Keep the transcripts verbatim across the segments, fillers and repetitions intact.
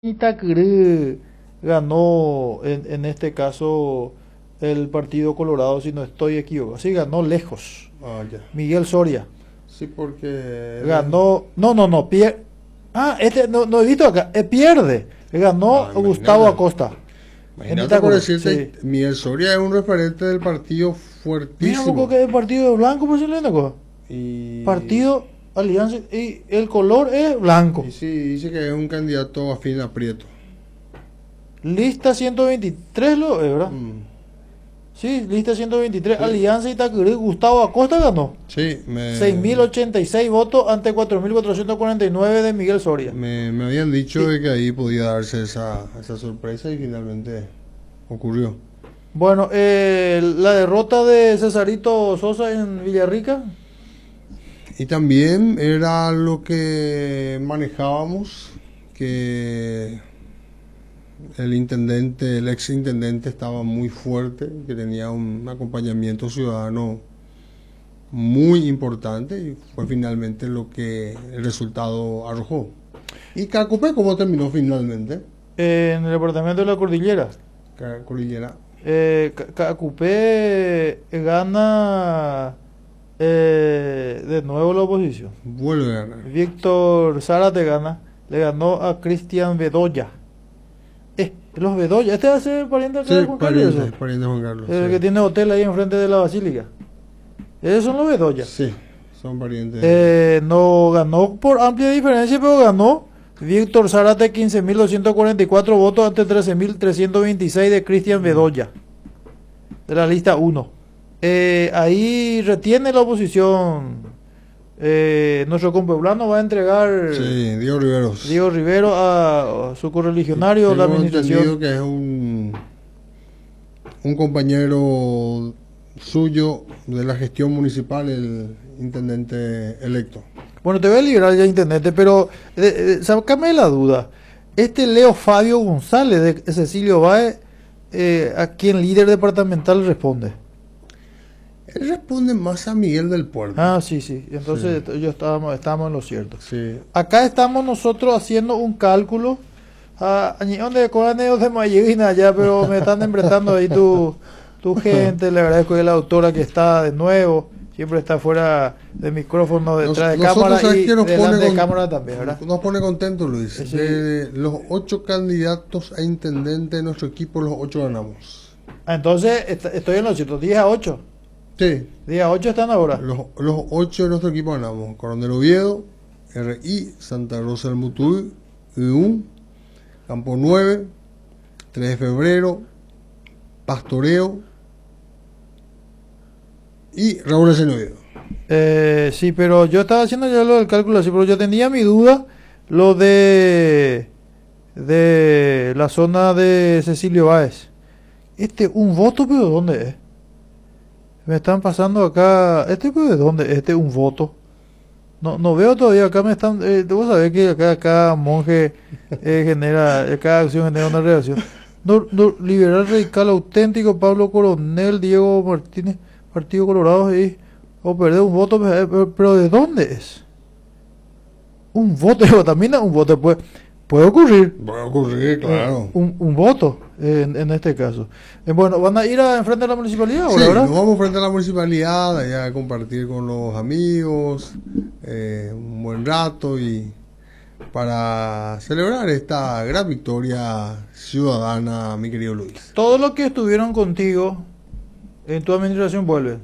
Itacurú ganó en, en este caso el Partido Colorado, si no estoy equivocado. Sí, ganó lejos. Ah, ya. Miguel Soria Sí, porque... ganó. No, no, no. Pier, ah, este no, no he visto acá. Eh, pierde. Ganó Ah, Gustavo imagínate. Acosta. En Imagínate por Itacurú. decirte, Sí. Miguel Soria es un referente del partido Mira un fuertísimo. poco que es partido de blanco, por si le digo. Y... Partido Alianza. Y el color es blanco. Y sí, dice que es un candidato afín a Prieto. Lista ciento veintitrés, lo es, ¿verdad? Mm. Sí, lista ciento veintitrés. Sí. Alianza Itacurú. Gustavo Acosta ganó. Sí, me... seis mil ochenta y seis votos ante cuatro mil cuatrocientos cuarenta y nueve de Miguel Soria. Me, me habían dicho Sí. de que ahí podía darse esa, esa sorpresa y finalmente ocurrió. Bueno, eh, la derrota de Cesarito Sosa en Villarrica. Y también era lo que manejábamos, que el intendente, el ex intendente estaba muy fuerte, que tenía un acompañamiento ciudadano muy importante y fue finalmente lo que el resultado arrojó. ¿Y Cacupé cómo terminó finalmente? Eh, en el departamento de la Cordillera. Ca- Cordillera. Eh, Ca- Cacupé gana eh, de nuevo la oposición. Vuelve a ganar. Víctor Zárate gana. Le ganó a Cristian Bedoya. Eh, los Bedoya. Este va a ser pariente acá de Sí, Juan Carlos. pariente, eso. pariente Juan Carlos. El sí. que tiene hotel ahí enfrente de la Basílica. Esos son los Bedoya. Sí, son parientes. Eh, no ganó por amplia diferencia, pero ganó Víctor Zárate quince mil doscientos cuarenta y cuatro votos ante trece mil trescientos veintiséis de Cristian Bedoya, de la lista uno. Eh, ahí retiene la oposición. Eh, nuestro compueblano va a entregar Sí, Diego Riveros. Diego Rivero a, a su correligionario, la Tengo administración. entendido que es un, un compañero suyo de la gestión municipal, el intendente electo. Bueno, te voy a liberar ya intendente, pero eh, eh, sácame la duda. Este Leo Fabio González de Cecilio Báez, eh, ¿a quién líder departamental responde? Él responde más a Miguel del Puerto. Ah, sí, sí. Entonces yo estábamos, estábamos en lo cierto. Sí. Acá estamos nosotros haciendo un cálculo. Ah, donde coraneos de Mayivina allá, pero me están embretando ahí tu, tu gente. Le agradezco a la autora que está de nuevo. Siempre está fuera de micrófono, detrás Nos- de nosotros, cámara ¿sabes y qué nos delante pone de con- cámara también, ¿verdad? Nos pone contento, Luis. Sí. De los ocho candidatos a intendente de nuestro equipo, los ocho ganamos. Ah, entonces est- estoy en lo cierto. diez a ocho. Sí, diez a ocho están ahora. los, los ocho de nuestro equipo ganamos. Coronel Oviedo, R I, Santa Rosa del Mutuy, U U, Campo nueve, tres de febrero, Pastoreo y Raúl Arsenio Oviedo. Eh, sí, pero yo estaba haciendo ya lo del cálculo así, pero yo tenía mi duda lo de de la zona de Cecilio Báez. Este, un voto, pero ¿dónde es? Me están pasando acá, este, pero ¿de dónde? Este, un voto. No, no veo todavía, acá me están, eh, vos sabés que acá cada monje eh, genera, eh, cada acción genera una reacción. No, no, Liberal Radical Auténtico, Pablo Coronel, Diego Martínez, Partido Colorado, y o perder un voto, eh, pero, pero ¿de dónde es? Un voto, digo, también un voto puede, puede ocurrir. Puede ocurrir, claro. Eh, un, un voto eh, en, en este caso. Eh, bueno, ¿van a ir a enfrente de la municipalidad Sí, ahora, verdad? nos vamos frente a la municipalidad, allá a compartir con los amigos, eh, un buen rato y para celebrar esta gran victoria ciudadana, mi querido Luis. Todos los que estuvieron contigo en tu administración vuelven.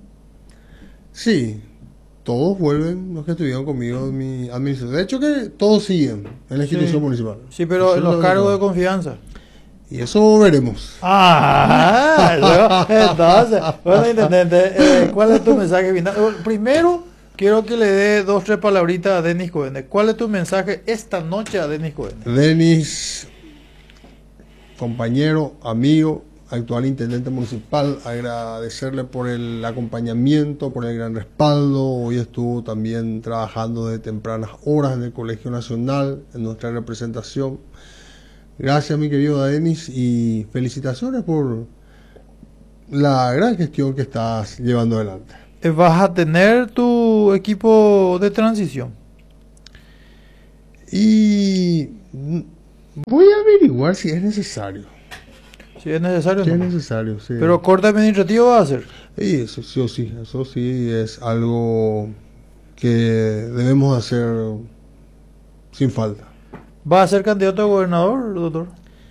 Sí, todos vuelven los que estuvieron conmigo en mi administración. De hecho que todos siguen en la institución Sí. municipal. Sí, pero Eso en es los lo cargos de que- confianza. Y eso veremos. Ah, luego, entonces, bueno, intendente, eh, ¿cuál es tu mensaje final? Eh, Primero, quiero que le dé dos, tres palabritas a Denis Cohen. ¿Cuál es tu mensaje esta noche a Denis Cohen? Denis, compañero, amigo, actual intendente municipal, agradecerle por el acompañamiento, por el gran respaldo. Hoy estuvo también trabajando de tempranas horas en el Colegio Nacional, en nuestra representación. Gracias, mi querido Denis, y felicitaciones por la gran gestión que estás llevando adelante. Eh, ¿Vas a tener tu equipo de transición? Y Voy a averiguar si es necesario. Si es necesario, Si no. es necesario, sí. Pero corte administrativo va a hacer. Y eso sí o sí, eso sí es algo que debemos hacer sin falta. ¿Va a ser candidato a gobernador, doctor?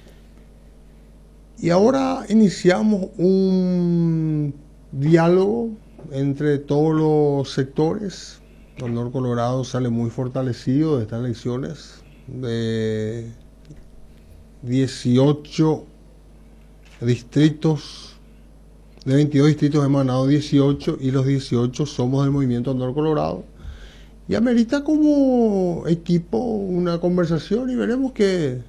Y ahora iniciamos un diálogo entre todos los sectores. Honor Colorado sale muy fortalecido de estas elecciones. De dieciocho distritos, de veintidós distritos hemos ganado dieciocho y los dieciocho somos del movimiento Honor Colorado. Y amerita como equipo una conversación y veremos qué,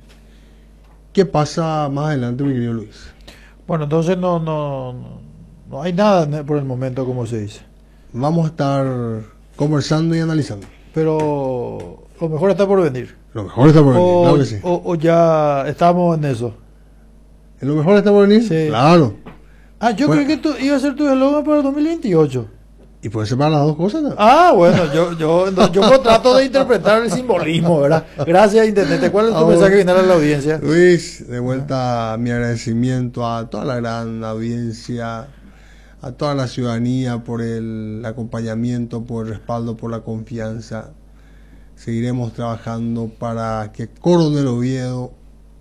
qué pasa más adelante, mi querido Luis. Bueno, entonces no, no, no, no hay nada por el momento, como se dice. Vamos a estar conversando y analizando. Pero lo mejor está por venir. Lo mejor está por venir, O, claro que sí. o, o ya estamos en eso. ¿Lo mejor está por venir? Sí. Claro. Ah, yo Bueno. creo que tú iba a ser tu eslogan para el dos mil veintiocho. Y puede ser para las dos cosas, ¿no? Ah, bueno, yo, yo, yo, yo trato de interpretar el simbolismo, ¿verdad? Gracias, Intendente. ¿Cuál es tu Ah, mensaje bueno. final a la audiencia? Luis, de vuelta mi agradecimiento a toda la gran audiencia, a toda la ciudadanía por el acompañamiento, por el respaldo, por la confianza. Seguiremos trabajando para que Coronel Oviedo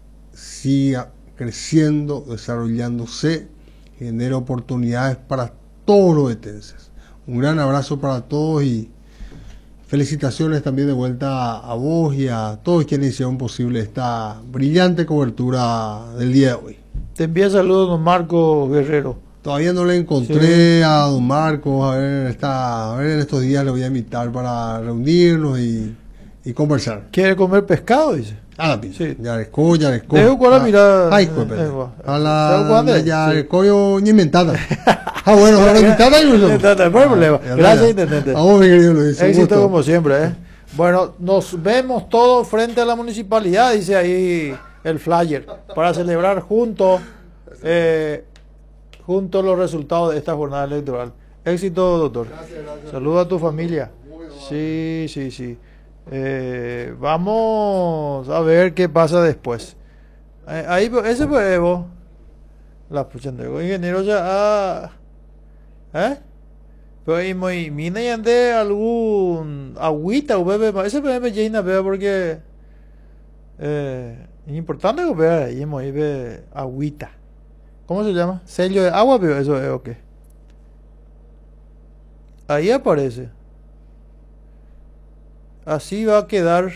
siga creciendo, desarrollándose, genere oportunidades para todos los vetenses. Un gran abrazo para todos y felicitaciones también de vuelta a vos y a todos quienes hicieron posible esta brillante cobertura del día de hoy. Te envía saludos, don Marco Guerrero. Todavía no le encontré Sí. a don Marcos, a ver, esta, a ver en estos días le voy a invitar para reunirnos y, y conversar. ¿Quiere comer pescado? Dice. A la pizza. Sí. Yaresco, Yaresco. Dejo con la mirada. Ay, Eh, cuépete. eh, va. A Dejo la con la- Yaresco, yo ni inventada. Ah, bueno, ahora inventada y No hay problema. Ya, ya, Gracias, ya. Intendente. A vos, mi querido Luis. un Éxito gusto. como siempre, ¿eh? Bueno, nos vemos todos frente a la municipalidad, dice ahí el flyer, para celebrar juntos eh, juntos los resultados de esta jornada electoral. Éxito, doctor. Gracias, gracias. Saluda a tu familia. Muy amable. Sí, sí, sí. Eh, vamos a ver qué pasa después. Eh, ahí, ese fue Evo. La pucha, ingeniero ya. Ah, ¿eh? Pero y muy mina y ande algún agüita o bebe, ese bebe llena bebe porque eh, es importante que bebe ahí muy bebe agüita. ¿Cómo se llama? Sello de agua, pero eso es o qué. Ahí aparece. Así va a quedar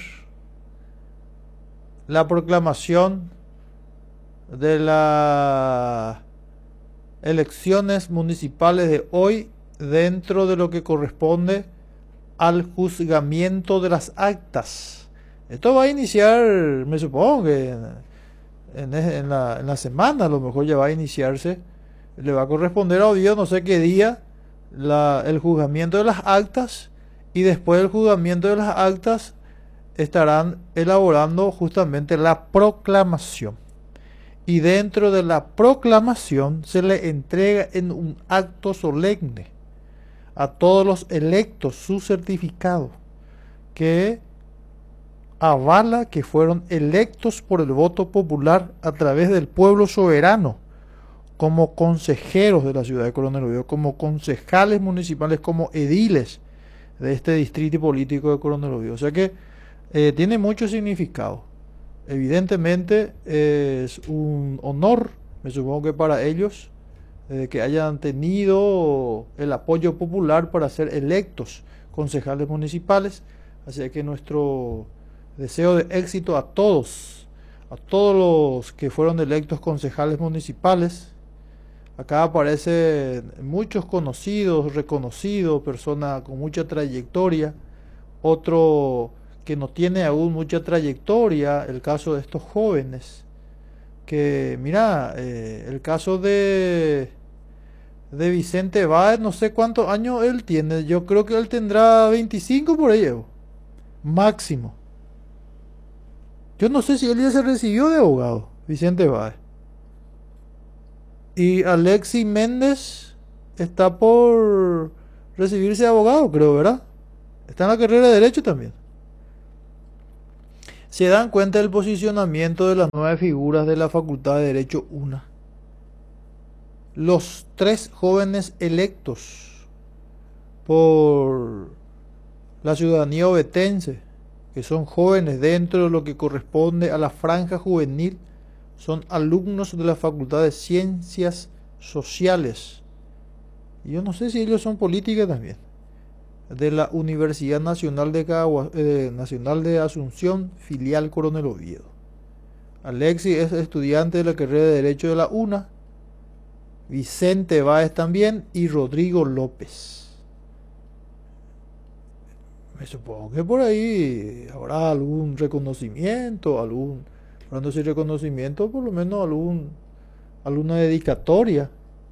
la proclamación de las elecciones municipales de hoy dentro de lo que corresponde al juzgamiento de las actas. Esto va a iniciar, me supongo que en, en, en la, en la semana a lo mejor ya va a iniciarse, le va a corresponder a Oviedo no sé qué día la, el juzgamiento de las actas, y después del juzgamiento de las actas estarán elaborando justamente la proclamación. Y dentro de la proclamación se le entrega en un acto solemne a todos los electos su certificado que avala que fueron electos por el voto popular a través del pueblo soberano como consejeros de la ciudad de Coronel Oviedo, como concejales municipales, como ediles de este distrito político de Coronel Oviedo. O sea que eh, tiene mucho significado. Evidentemente es un honor, me supongo que para ellos, eh, que hayan tenido el apoyo popular para ser electos concejales municipales. Así que nuestro deseo de éxito a todos, a todos los que fueron electos concejales municipales. Acá aparecen muchos conocidos, reconocidos, personas con mucha trayectoria, otro que no tiene aún mucha trayectoria, el caso de estos jóvenes, que mira, eh, el caso de, de Vicente Báez, no sé cuántos años él tiene, yo creo que él tendrá veinticinco por ahí, máximo. Yo no sé si él ya se recibió de abogado, Vicente Báez. Y Alexis Méndez está por recibirse de abogado, creo, ¿verdad? Está en la carrera de Derecho también. se dan cuenta del posicionamiento de las nueve figuras de la Facultad de Derecho UNA. Los tres jóvenes electos por la ciudadanía ovetense, que son jóvenes dentro de lo que corresponde a la franja juvenil, son alumnos de la Facultad de Ciencias Sociales. Y yo no sé si ellos son políticas también, de la Universidad Nacional de, Cagua, eh, Nacional de Asunción, filial Coronel Oviedo. Alexis es estudiante de la carrera de Derecho de la UNA, Vicente Báez también, y Rodrigo López. Me supongo que por ahí habrá algún reconocimiento, algún, hablando de reconocimiento, por lo menos algún, alguna dedicatoria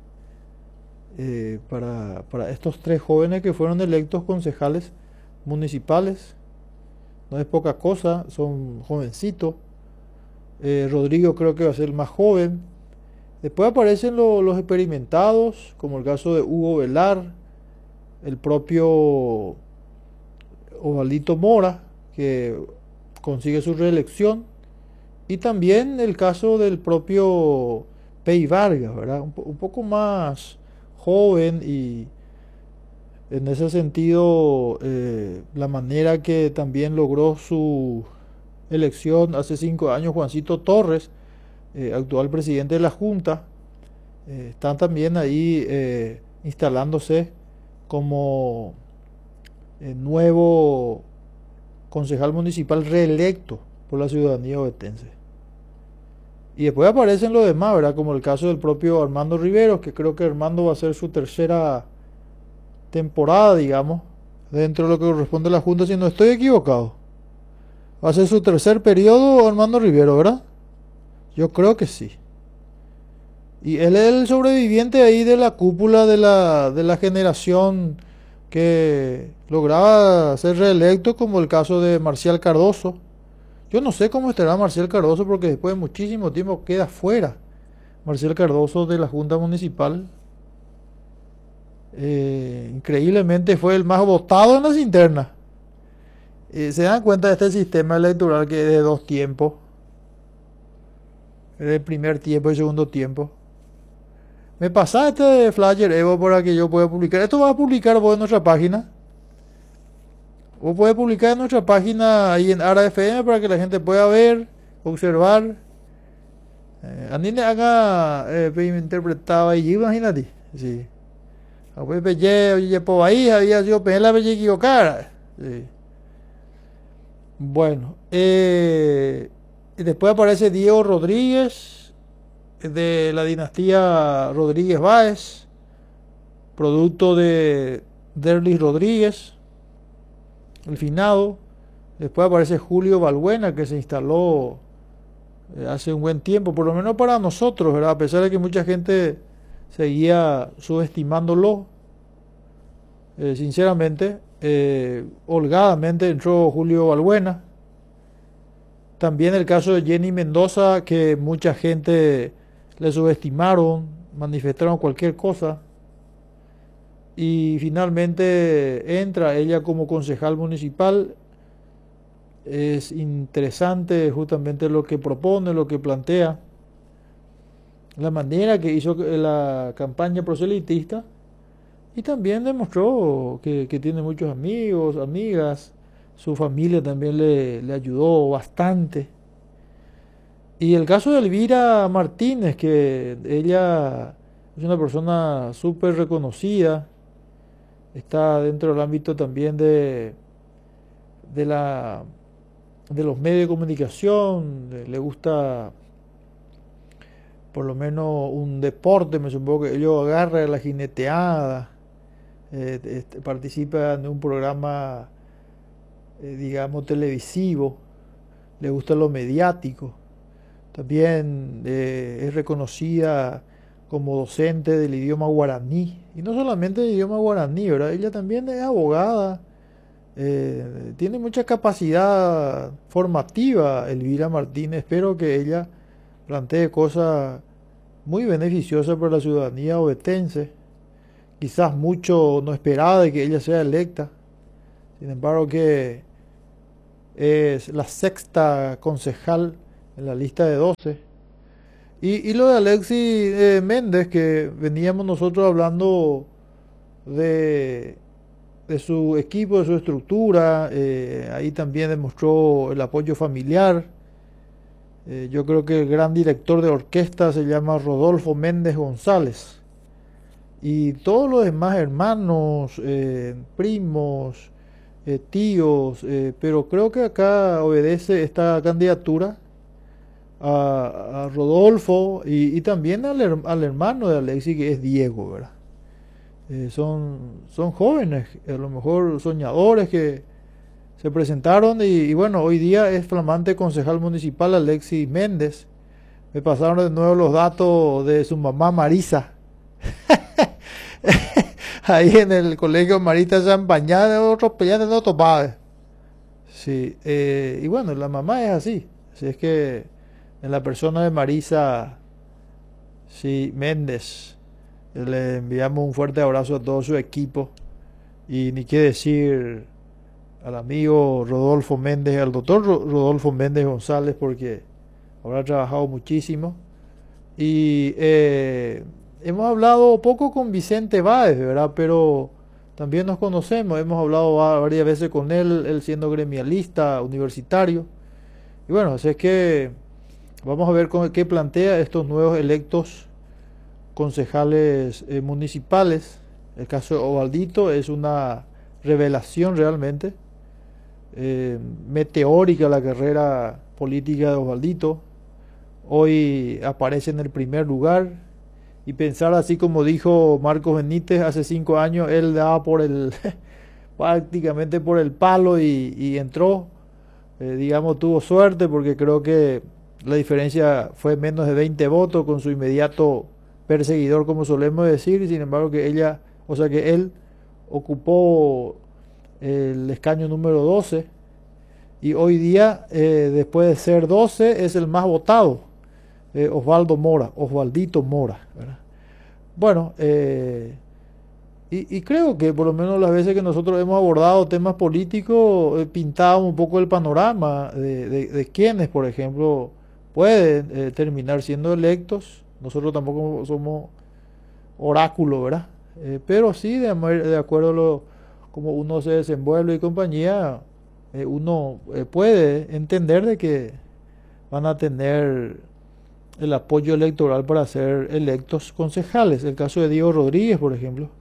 eh, para, para estos tres jóvenes que fueron electos concejales municipales. No es poca cosa, son jovencitos. Eh, Rodrigo creo que va a ser el más joven. Después aparecen lo, los experimentados, como el caso de Hugo Velar, el propio Osvaldito Mora, que consigue su reelección, y también el caso del propio Pey Vargas, ¿verdad? Un, un poco más joven, y en ese sentido eh, la manera que también logró su elección hace cinco años Juancito Torres, eh, actual presidente de la Junta, eh, están también ahí eh, instalándose como eh, nuevo concejal municipal reelecto por la ciudadanía ovetense. Y después aparecen los demás, ¿verdad? Como el caso del propio Armando Riveros, que creo que Armando va a ser su tercera temporada, digamos, dentro de lo que corresponde a la Junta, si no estoy equivocado. Va a ser su tercer periodo Armando Riveros, ¿verdad? Yo creo que sí. Y él es el sobreviviente ahí de la cúpula de la, de la generación que lograba ser reelecto, como el caso de Marcial Cardoso. Yo no sé cómo estará Marcial Cardoso, porque después de muchísimo tiempo queda fuera Marcial Cardoso de la Junta Municipal. Eh, increíblemente fue el más votado en las internas. Eh, se dan cuenta de este sistema electoral que es de dos tiempos, el primer tiempo y el segundo tiempo. Me pasa este flyer, Evo, para que yo pueda publicar. Esto va a publicar vos en nuestra página. Vos podés publicar en nuestra página ahí en Ara F M para que la gente pueda ver, observar. Eh, a mí le haga eh, interpretaba y imagínate. Sí. A ver, pelle, oye, por ahí había sido pela pelle equivocada. Sí. Bueno, eh, y después aparece Diego Rodríguez, de la dinastía Rodríguez Báez, producto de Derlis Rodríguez, el finado. Después aparece Julio Balbuena, que se instaló eh, hace un buen tiempo, por lo menos para nosotros, ¿verdad? A pesar de que mucha gente seguía subestimándolo. Eh, sinceramente, eh, holgadamente entró Julio Balbuena. También el caso de Jenny Mendoza, que mucha gente le subestimaron, manifestaron cualquier cosa, y finalmente entra ella como concejal municipal. Es interesante justamente lo que propone, lo que plantea, la manera que hizo la campaña proselitista, y también demostró que, que tiene muchos amigos, amigas, su familia también le, le ayudó bastante. Y el caso de Elvira Martínez, que ella es una persona súper reconocida, está dentro del ámbito también de, de, la, de los medios de comunicación, le gusta por lo menos un deporte, me supongo que ella agarra la jineteada, eh, este, participa en un programa, eh, digamos, televisivo, le gusta lo mediático. También eh, es reconocida como docente del idioma guaraní, y no solamente del idioma guaraní, ¿verdad? Ella también es abogada, eh, tiene mucha capacidad formativa Elvira Martínez. Espero que ella plantee cosas muy beneficiosas para la ciudadanía ovetense. Quizás mucho no esperaba de que ella sea electa, sin embargo que es la sexta concejal en la lista de doce. Y, y lo de Alexis eh, Méndez, que veníamos nosotros hablando de, de su equipo, de su estructura, eh, ahí también demostró el apoyo familiar. Eh, yo creo que el gran director de orquesta se llama Rodolfo Méndez González. Y todos los demás hermanos, eh, primos, eh, tíos, eh, pero creo que acá obedece esta candidatura a, a Rodolfo y, y también al, her- al hermano de Alexis, que es Diego, ¿verdad? Eh, son, son jóvenes, a lo mejor soñadores que se presentaron y, y bueno, hoy día es flamante concejal municipal Alexis Méndez. Me pasaron de nuevo los datos de su mamá Marisa. Ahí en el colegio Marita Champañá de otros pellanes de otros padres. Sí, eh, y bueno, la mamá es así. Así es que en la persona de Marisa, sí, Méndez, le enviamos un fuerte abrazo a todo su equipo. Y ni qué decir al amigo Rodolfo Méndez, al doctor Ro- Rodolfo Méndez González, porque habrá trabajado muchísimo. Y eh, hemos hablado poco con Vicente Báez, ¿verdad? Pero también nos conocemos, hemos hablado va- varias veces con él, él siendo gremialista universitario. Y bueno, así es que vamos a ver con, qué plantea estos nuevos electos concejales eh, municipales. El caso de Ovaldito es una revelación realmente. Eh, meteórica la carrera política de Osvaldito. Hoy aparece en el primer lugar y pensar así como dijo Marcos Benítez hace cinco años, él daba por el prácticamente por el palo y, y entró, eh, digamos, tuvo suerte porque creo que la diferencia fue menos de veinte votos con su inmediato perseguidor, como solemos decir, y sin embargo que ella, o sea que él ocupó el escaño número doce y hoy día, eh, después de ser doce, es el más votado, eh, Osvaldo Mora, Osvaldito Mora, ¿verdad? Bueno, eh, y, y creo que por lo menos las veces que nosotros hemos abordado temas políticos, eh, pintábamos un poco el panorama de, de, de quienes, por ejemplo, pueden eh, terminar siendo electos. Nosotros tampoco somos oráculo, ¿verdad? Eh, pero sí, de, amer- de acuerdo a lo, como uno se desenvuelve y compañía, eh, uno eh, puede entender de que van a tener el apoyo electoral para ser electos concejales. El caso de Diego Rodríguez, por ejemplo.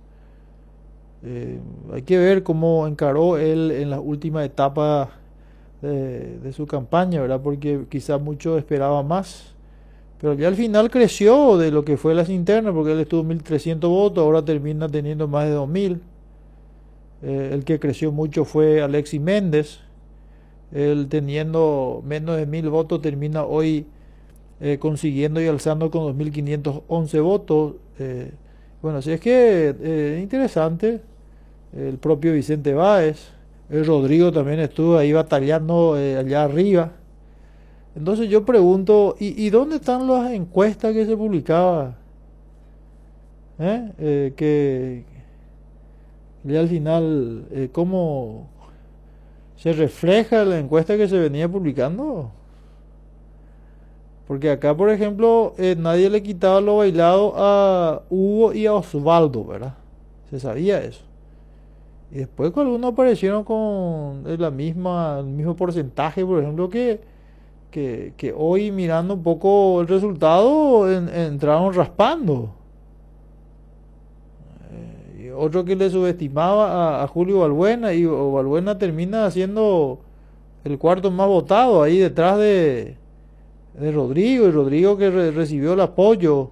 Eh, hay que ver cómo encaró él en las últimas etapas de, de su campaña, ¿verdad? Porque quizá mucho esperaba más. Pero ya al final creció de lo que fue las internas, porque él estuvo mil trescientos votos, ahora termina teniendo más de dos mil. Eh, el que creció mucho fue Alexis Méndez. Él teniendo menos de mil votos termina hoy eh, consiguiendo y alzando con dos mil quinientos once votos. Eh, bueno, así es que eh, es interesante. El propio Vicente Báez, el Rodrigo también estuvo ahí batallando eh, allá arriba. Entonces yo pregunto, ¿y, y dónde están las encuestas que se publicaba? ¿Eh? Eh, que ya al final, eh, ¿cómo se refleja la encuesta que se venía publicando? Porque acá, por ejemplo, eh, nadie le quitaba lo bailado a Hugo y a Osvaldo, ¿verdad? Se sabía eso. Y después cuando algunos aparecieron con eh, la misma, el mismo porcentaje, por ejemplo, que, que, que hoy mirando un poco el resultado, en- entraron raspando. Eh, y otro que le subestimaba a, a Julio Balbuena, y o Balbuena termina siendo el cuarto más votado ahí detrás de, de Rodrigo, y Rodrigo que re- recibió el apoyo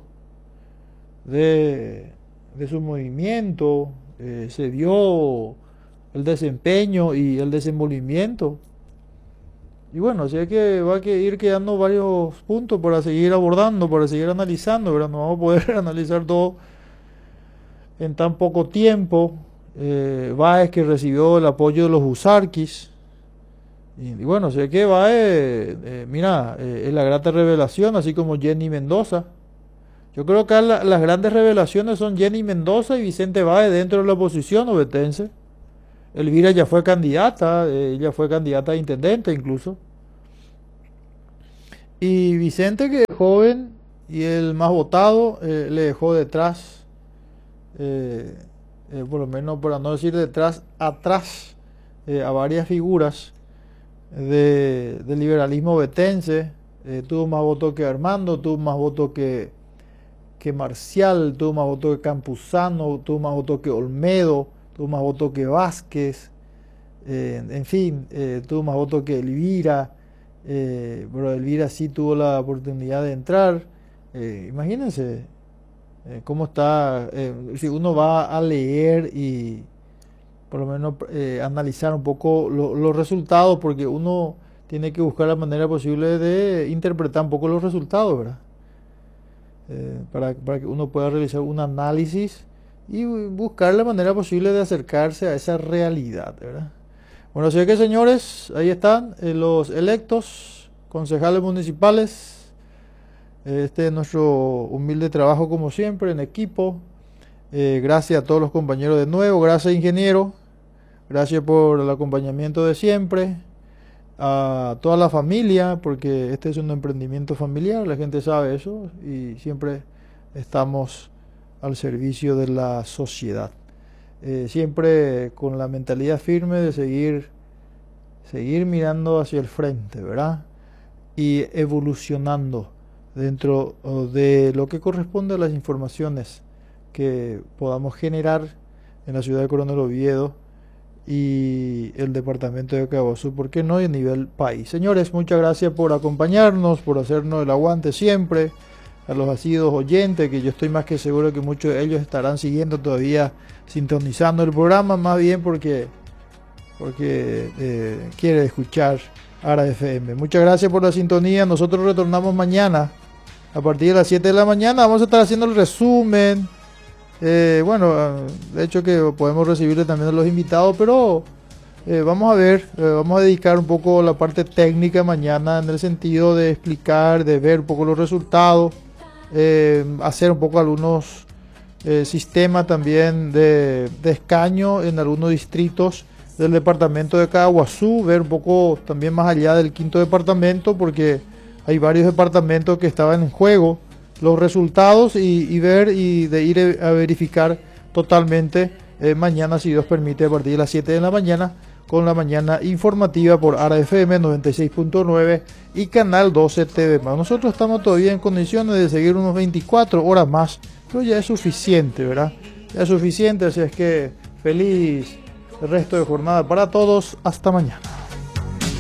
de, de su movimiento, eh, se vio el desempeño y el desenvolvimiento. Y bueno, así es que va a que ir quedando varios puntos para seguir abordando, para seguir analizando, ¿verdad? No vamos a poder analizar todo en tan poco tiempo. Eh, Báez que recibió el apoyo de los Usarquis. Y, y bueno, sé que Báez, eh, mira, eh, es la grata revelación, así como Jenny Mendoza. Yo creo que la- las grandes revelaciones son Jenny Mendoza y Vicente Báez dentro de la oposición obetense. Elvira ya fue candidata, eh, ella fue candidata a intendente incluso. Y Vicente, que es joven y el más votado, eh, le dejó detrás, eh, eh, por lo menos para no decir detrás, atrás eh, a varias figuras de, del liberalismo vetense. Eh, tuvo más votos que Armando, tuvo más votos que, que Marcial, tuvo más votos que Campuzano, tuvo más votos que Olmedo, tuvo más votos que Vázquez, eh, en fin, eh, tuvo más votos que Elvira. Eh, pero Elvira sí tuvo la oportunidad de entrar. Eh, imagínense eh, cómo está, eh, si uno va a leer y por lo menos eh, analizar un poco lo, los resultados, porque uno tiene que buscar la manera posible de interpretar un poco los resultados, ¿verdad? Eh, para, para que uno pueda realizar un análisis y buscar la manera posible de acercarse a esa realidad, ¿verdad? Bueno, así que señores, ahí están eh, los electos, concejales municipales. Este es nuestro humilde trabajo como siempre, en equipo. Eh, gracias a todos los compañeros de nuevo, gracias ingeniero, gracias por el acompañamiento de siempre. A toda la familia, porque este es un emprendimiento familiar, la gente sabe eso y siempre estamos al servicio de la sociedad. Eh, siempre con la mentalidad firme de seguir, seguir mirando hacia el frente, ¿verdad? Y evolucionando dentro de lo que corresponde a las informaciones que podamos generar en la ciudad de Coronel Oviedo y el departamento de Caaguazú, ¿por qué no? Y a nivel país. Señores, muchas gracias por acompañarnos, por hacernos el aguante siempre. A los asiduos oyentes, que yo estoy más que seguro que muchos de ellos estarán siguiendo todavía, sintonizando el programa, más bien porque, porque eh, quiere escuchar Ara F M. Muchas gracias por la sintonía. Nosotros retornamos mañana a partir de las siete de la mañana. Vamos a estar haciendo el resumen. Eh, bueno, de hecho que podemos recibirle también a los invitados, pero eh, vamos a ver, eh, vamos a dedicar un poco la parte técnica mañana en el sentido de explicar, de ver un poco los resultados. Eh, hacer un poco algunos eh, sistemas también de, de escaño en algunos distritos del departamento de Caaguazú, ver un poco también más allá del quinto departamento, porque hay varios departamentos que estaban en juego, los resultados y, y ver y de ir a verificar totalmente eh, mañana, si Dios permite, a partir de las siete de la mañana, con la mañana informativa por Ara F M noventa y seis punto nueve y Canal doce T V más. Nosotros estamos todavía en condiciones de seguir unos veinticuatro horas más, pero ya es suficiente, ¿verdad? Ya es suficiente, así es que feliz resto de jornada para todos. Hasta mañana.